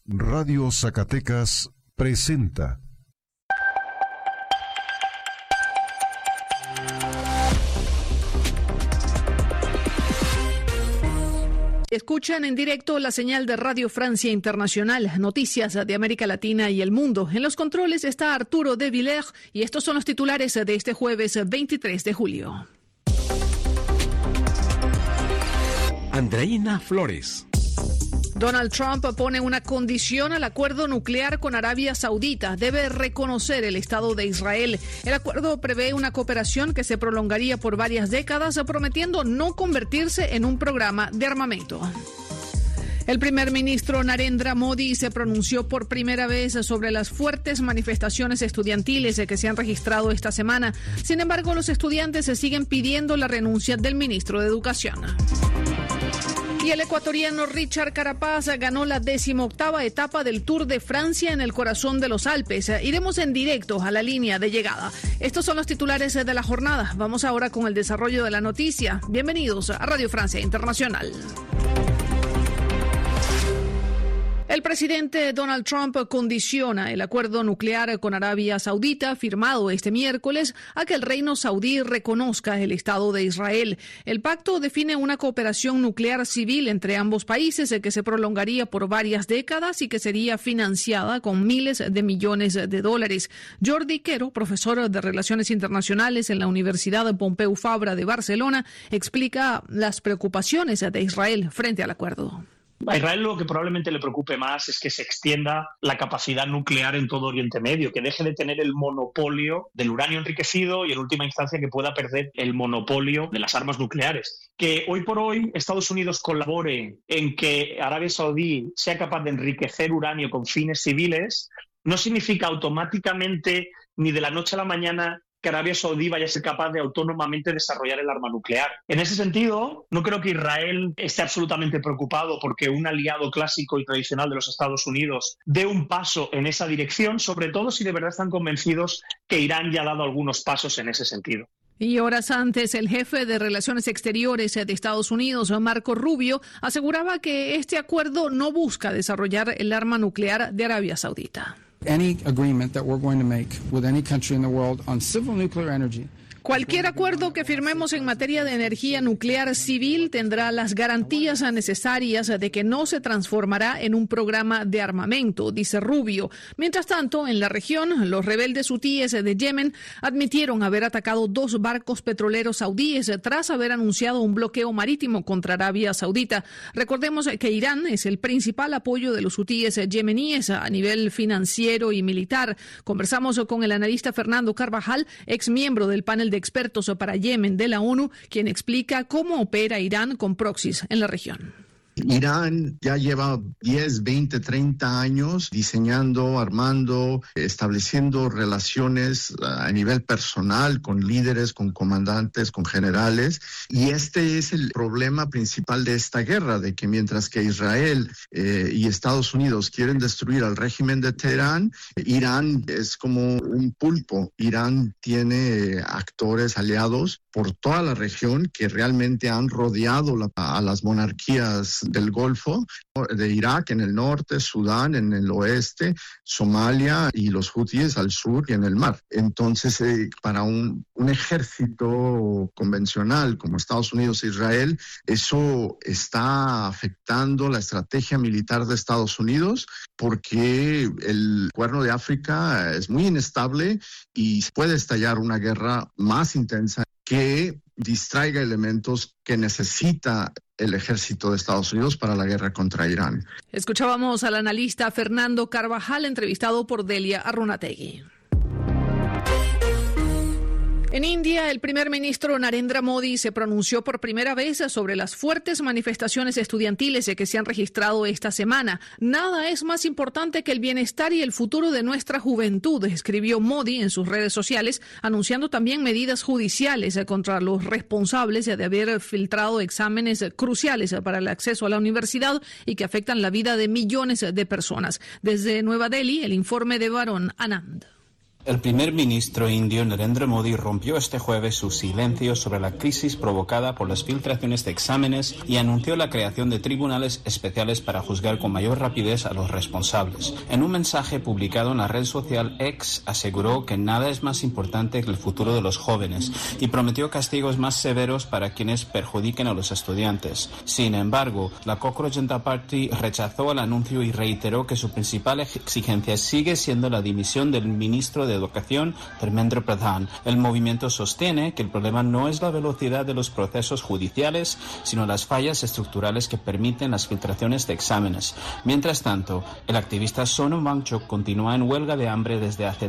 Radio Zacatecas presenta. Escuchan en directo la señal de Radio Francia Internacional, noticias de América Latina y el mundo. En los controles está Arturo de Villers y estos son los titulares de este jueves 23 de julio. Andreina Flores. Donald Trump pone una condición al acuerdo nuclear con Arabia Saudita. Debe reconocer el Estado de Israel. El acuerdo prevé una cooperación que se prolongaría por varias décadas, prometiendo no convertirse en un programa de armamento. El primer ministro Narendra Modi se pronunció por primera vez sobre las fuertes manifestaciones estudiantiles que se han registrado esta semana. Sin embargo, los estudiantes se siguen pidiendo la renuncia del ministro de Educación. Y el ecuatoriano Richard Carapaz ganó la 18ª etapa del Tour de Francia en el corazón de los Alpes. Iremos en directo a la línea de llegada. Estos son los titulares de la jornada. Vamos ahora con el desarrollo de la noticia. Bienvenidos a Radio Francia Internacional. El presidente Donald Trump condiciona el acuerdo nuclear con Arabia Saudita, firmado este miércoles, a que el reino saudí reconozca el Estado de Israel. El pacto define una cooperación nuclear civil entre ambos países que se prolongaría por varias décadas y que sería financiada con miles de millones de dólares. Jordi Quero, profesor de Relaciones Internacionales en la Universidad Pompeu Fabra de Barcelona, explica las preocupaciones de Israel frente al acuerdo. A Israel lo que probablemente le preocupe más es que se extienda la capacidad nuclear en todo Oriente Medio, que deje de tener el monopolio del uranio enriquecido y en última instancia que pueda perder el monopolio de las armas nucleares. Que hoy por hoy Estados Unidos colabore en que Arabia Saudí sea capaz de enriquecer uranio con fines civiles no significa automáticamente ni de la noche a la mañana que Arabia Saudí vaya a ser capaz de autónomamente desarrollar el arma nuclear. En ese sentido, no creo que Israel esté absolutamente preocupado porque un aliado clásico y tradicional de los Estados Unidos dé un paso en esa dirección, sobre todo si de verdad están convencidos que Irán ya ha dado algunos pasos en ese sentido. Y horas antes, el jefe de Relaciones Exteriores de Estados Unidos, Marco Rubio, aseguraba que este acuerdo no busca desarrollar el arma nuclear de Arabia Saudita. Any agreement that we're going to make with any country in the world on civil nuclear energy. Cualquier acuerdo que firmemos en materia de energía nuclear civil tendrá las garantías necesarias de que no se transformará en un programa de armamento, dice Rubio. Mientras tanto, en la región, los rebeldes hutíes de Yemen admitieron haber atacado 2 barcos petroleros saudíes tras haber anunciado un bloqueo marítimo contra Arabia Saudita. Recordemos que Irán es el principal apoyo de los hutíes yemeníes a nivel financiero y militar. Conversamos con el analista Fernando Carvajal, ex miembro del panel de expertos para Yemen de la ONU, quien explica cómo opera Irán con proxies en la región. Irán ya lleva 10, 20, 30 años diseñando, armando, estableciendo relaciones a nivel personal con líderes, con comandantes, con generales. Y este es el problema principal de esta guerra, de que mientras que Israel y Estados Unidos quieren destruir al régimen de Teherán, Irán es como un pulpo. Irán tiene actores aliados por toda la región que realmente han rodeado a las monarquías del Golfo, de Irak en el norte, Sudán en el oeste, Somalia y los hutíes al sur y en el mar. Entonces, para un ejército convencional como Estados Unidos e Israel, eso está afectando la estrategia militar de Estados Unidos porque el Cuerno de África es muy inestable y puede estallar una guerra más intensa que distraiga elementos que necesita el ejército de Estados Unidos para la guerra contra Irán. Escuchábamos al analista Fernando Carvajal, entrevistado por Delia Arunategui. En India, el primer ministro Narendra Modi se pronunció por primera vez sobre las fuertes manifestaciones estudiantiles que se han registrado esta semana. Nada es más importante que el bienestar y el futuro de nuestra juventud, escribió Modi en sus redes sociales, anunciando también medidas judiciales contra los responsables de haber filtrado exámenes cruciales para el acceso a la universidad y que afectan la vida de millones de personas. Desde Nueva Delhi, el informe de Varun Anand. El primer ministro indio Narendra Modi rompió este jueves su silencio sobre la crisis provocada por las filtraciones de exámenes y anunció la creación de tribunales especiales para juzgar con mayor rapidez a los responsables. En un mensaje publicado en la red social X, aseguró que nada es más importante que el futuro de los jóvenes y prometió castigos más severos para quienes perjudiquen a los estudiantes. Sin embargo, la Cockroach Janata Party rechazó el anuncio y reiteró que su principal exigencia sigue siendo la dimisión del ministro de Educación, Dharmendra Pradhan. El movimiento sostiene que el problema no es la velocidad de los procesos judiciales, sino las fallas estructurales que permiten las filtraciones de exámenes. Mientras tanto, el activista Sonam Wangchuk continúa en huelga de hambre desde hace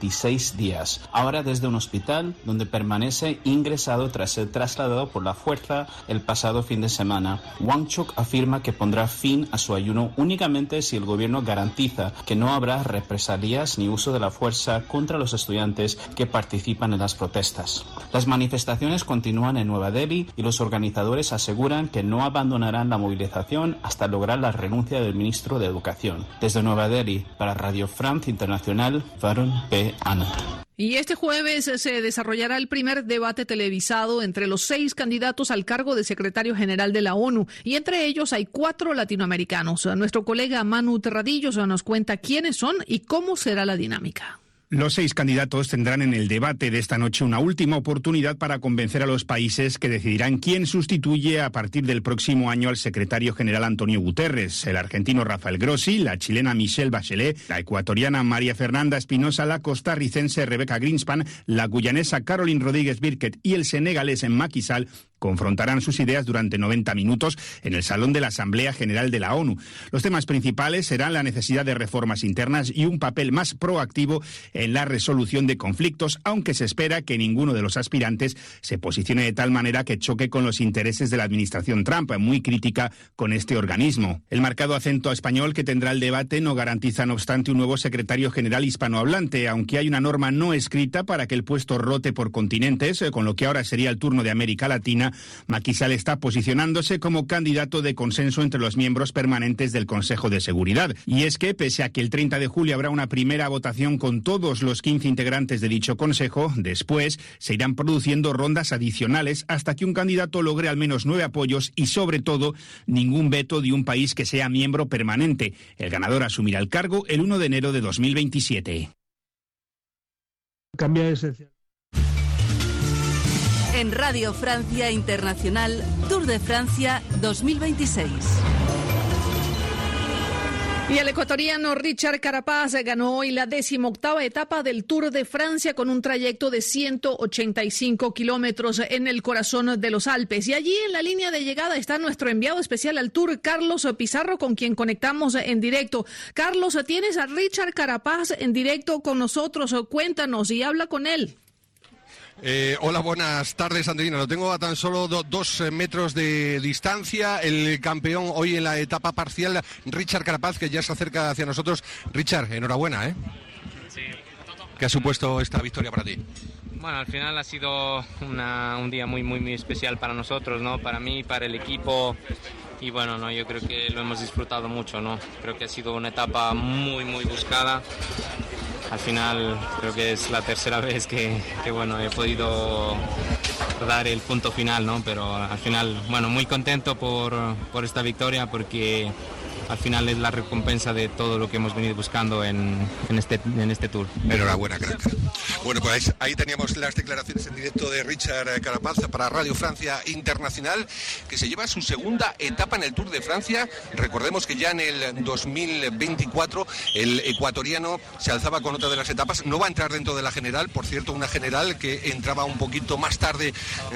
26 días, ahora desde un hospital donde permanece ingresado tras ser trasladado por la fuerza el pasado fin de semana. Wangchuk afirma que pondrá fin a su ayuno únicamente si el gobierno garantiza que no habrá represalias ni uso de la fuerza contra los estudiantes que participan en las protestas. Las manifestaciones continúan en Nueva Delhi y los organizadores aseguran que no abandonarán la movilización hasta lograr la renuncia del ministro de Educación. Desde Nueva Delhi, para Radio France Internacional, Varun P. Anand. Y este jueves se desarrollará el primer debate televisado entre los 6 candidatos al cargo de secretario general de la ONU, y entre ellos hay 4 latinoamericanos. Nuestro colega Manu Terradillos nos cuenta quiénes son y cómo será la dinámica. Los 6 candidatos tendrán en el debate de esta noche una última oportunidad para convencer a los países que decidirán quién sustituye a partir del próximo año al secretario general Antonio Guterres. El argentino Rafael Grossi, la chilena Michelle Bachelet, la ecuatoriana María Fernanda Espinosa, la costarricense Rebecca Greenspan, la guyanesa Caroline Rodríguez Birket y el senegalés Macky Sall confrontarán sus ideas durante 90 minutos en el Salón de la Asamblea General de la ONU. Los temas principales serán la necesidad de reformas internas y un papel más proactivo en la resolución de conflictos, aunque se espera que ninguno de los aspirantes se posicione de tal manera que choque con los intereses de la administración Trump, muy crítica con este organismo. El marcado acento español que tendrá el debate no garantiza, no obstante, un nuevo secretario general hispanohablante, aunque hay una norma no escrita para que el puesto rote por continentes, con lo que ahora sería el turno de América Latina. Macky Sall está posicionándose como candidato de consenso entre los miembros permanentes del Consejo de Seguridad. Y es que, pese a que el 30 de julio habrá una primera votación con todos los 15 integrantes de dicho Consejo, después se irán produciendo rondas adicionales hasta que un candidato logre al menos 9 apoyos y, sobre todo, ningún veto de un país que sea miembro permanente. El ganador asumirá el cargo el 1 de enero de 2027. Cambia esencial. En Radio Francia Internacional, Tour de Francia 2026. Y el ecuatoriano Richard Carapaz ganó hoy la 18ª etapa del Tour de Francia con un trayecto de 185 kilómetros en el corazón de los Alpes. Y allí en la línea de llegada está nuestro enviado especial al Tour, Carlos Pizarro, con quien conectamos en directo. Carlos, tienes a Richard Carapaz en directo con nosotros. Cuéntanos y habla con él. Hola, buenas tardes, Andrina. Lo tengo a tan solo 2 metros de distancia. El campeón hoy en la etapa parcial, Richard Carapaz, que ya se acerca hacia nosotros. Richard, enhorabuena, ¿eh? Sí. ¿Qué ha supuesto esta victoria para ti? Bueno, al final ha sido un día muy especial para nosotros, ¿no? Para mí, para el equipo. Y bueno, no, yo creo que lo hemos disfrutado mucho, ¿no? Creo que ha sido una etapa muy buscada. Al final creo que es la tercera vez que bueno, he podido dar el punto final, ¿no? Pero al final, bueno, muy contento por esta victoria, porque al final es la recompensa de todo lo que hemos venido buscando en este Tour. Enhorabuena, crack. Bueno, pues ahí teníamos las declaraciones en directo de Richard Carapaz para Radio Francia Internacional, que se lleva su segunda etapa en el Tour de Francia. Recordemos que ya en el 2024 el ecuatoriano se alzaba con otra de las etapas. No va a entrar dentro de la general, por cierto, una general que entraba un poquito más tarde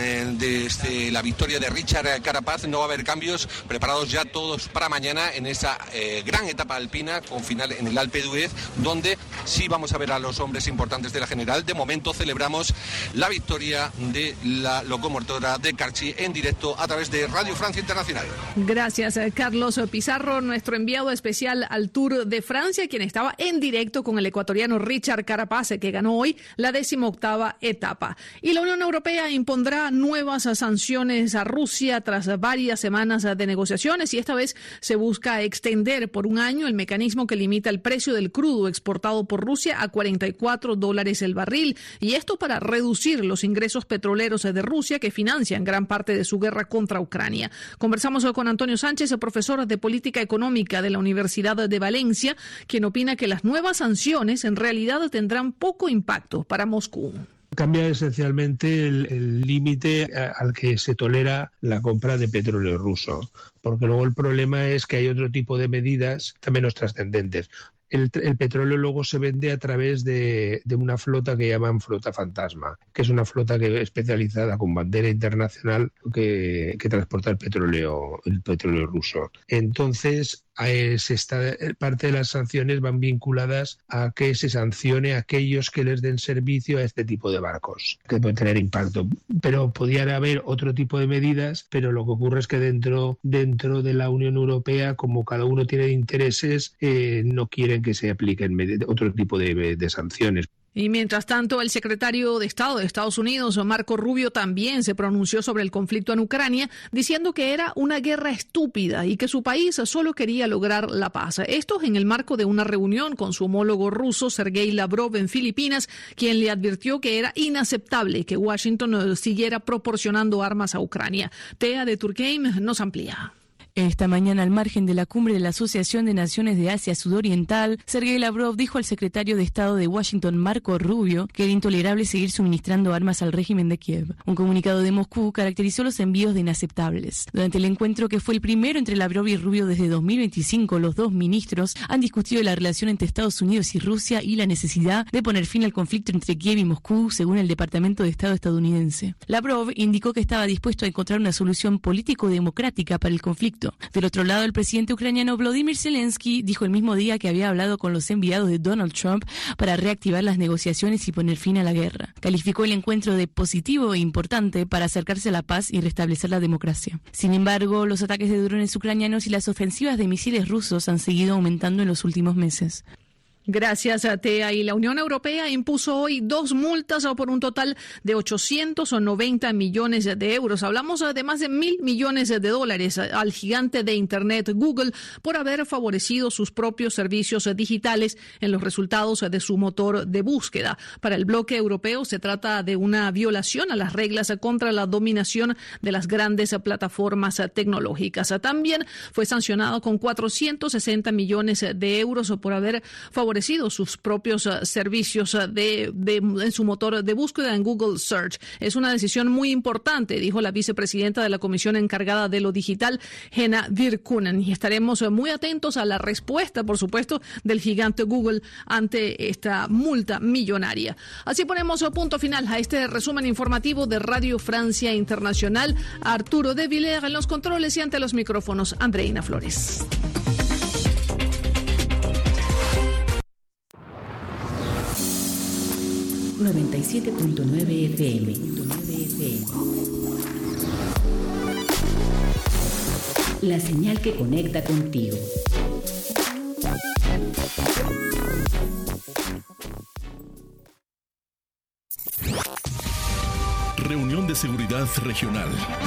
desde la victoria de Richard Carapaz. No va a haber cambios, preparados ya todos para mañana en esa gran etapa alpina con final en el Alpe d'Huez, donde sí vamos a ver a los hombres importantes de la general. De momento celebramos la victoria de la locomotora de Carchi en directo a través de Radio Francia Internacional. Gracias, Carlos Pizarro, nuestro enviado especial al Tour de Francia, quien estaba en directo con el ecuatoriano Richard Carapaz, que ganó hoy la 18ª etapa. Y la Unión Europea impondrá nuevas sanciones a Rusia tras varias semanas de negociaciones, y esta vez se busca extender por un año el mecanismo que limita el precio del crudo exportado por Rusia a $44 el barril, y esto para reducir los ingresos petroleros de Rusia que financian gran parte de su guerra contra Ucrania. Conversamos con Antonio Sánchez, profesor de Política Económica de la Universidad de Valencia, quien opina que las nuevas sanciones en realidad tendrán poco impacto para Moscú. Cambia esencialmente el límite al que se tolera la compra de petróleo ruso, porque luego el problema es que hay otro tipo de medidas menos trascendentes. El petróleo luego se vende a través de una flota que llaman flota fantasma, que es una flota especializada con bandera internacional que transporta el petróleo ruso. Entonces, parte de las sanciones van vinculadas a que se sancione a aquellos que les den servicio a este tipo de barcos, que pueden tener impacto. Pero podrían haber otro tipo de medidas, pero lo que ocurre es que dentro de la Unión Europea, como cada uno tiene intereses, no quieren que se apliquen otro tipo de sanciones. Y mientras tanto, el secretario de Estado de Estados Unidos, Marco Rubio, también se pronunció sobre el conflicto en Ucrania, diciendo que era una guerra estúpida y que su país solo quería lograr la paz. Esto en el marco de una reunión con su homólogo ruso, Sergei Lavrov, en Filipinas, quien le advirtió que era inaceptable que Washington siguiera proporcionando armas a Ucrania. Tea de Turkheim nos amplía. Esta mañana, al margen de la cumbre de la Asociación de Naciones de Asia Sudoriental, Sergei Lavrov dijo al secretario de Estado de Washington, Marco Rubio, que era intolerable seguir suministrando armas al régimen de Kiev. Un comunicado de Moscú caracterizó los envíos de inaceptables. Durante el encuentro, que fue el primero entre Lavrov y Rubio desde 2025, los dos ministros han discutido la relación entre Estados Unidos y Rusia y la necesidad de poner fin al conflicto entre Kiev y Moscú, según el Departamento de Estado estadounidense. Lavrov indicó que estaba dispuesto a encontrar una solución político-democrática para el conflicto. Del otro lado, el presidente ucraniano Volodymyr Zelensky dijo el mismo día que había hablado con los enviados de Donald Trump para reactivar las negociaciones y poner fin a la guerra. Calificó el encuentro de positivo e importante para acercarse a la paz y restablecer la democracia. Sin embargo, los ataques de drones ucranianos y las ofensivas de misiles rusos han seguido aumentando en los últimos meses. Gracias a TEA. Y la Unión Europea impuso hoy 2 multas por un total de 890 millones de euros. Hablamos de más de $1.000 millones de dólares al gigante de Internet Google por haber favorecido sus propios servicios digitales en los resultados de su motor de búsqueda. Para el bloque europeo se trata de una violación a las reglas contra la dominación de las grandes plataformas tecnológicas. También fue sancionado con 460 millones de euros por haber favorecido sus propios servicios en su motor de búsqueda en Google Search. Es una decisión muy importante, dijo la vicepresidenta de la Comisión encargada de lo digital, Henna Virkkunen, y estaremos muy atentos a la respuesta, por supuesto, del gigante Google ante esta multa millonaria. Así ponemos punto final a este resumen informativo de Radio Francia Internacional. Arturo de Villers en los controles y ante los micrófonos, Andreina Flores. 97.9 FM. La señal que conecta contigo. Reunión de Seguridad Regional.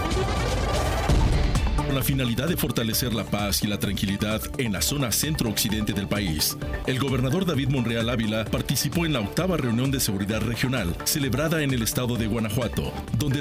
Con la finalidad de fortalecer la paz y la tranquilidad en la zona centro-occidente del país, el gobernador David Monreal Ávila participó en la 8ª reunión de seguridad regional celebrada en el estado de Guanajuato, donde